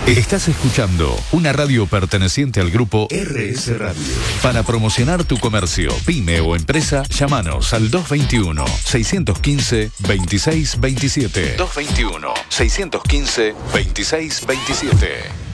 Estás escuchando una radio perteneciente al grupo RS Radio. Para promocionar tu comercio, pyme o empresa, llámanos al 221-615-2627. 221-615-2627.